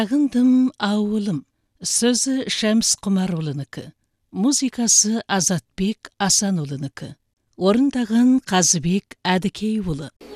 Сағындым ауылым. Сөзі Шәмс Құмарұлынікі. Музыкасы Азатбек Асанұлынікі. Орындаған Қазыбек Әдікейұлы.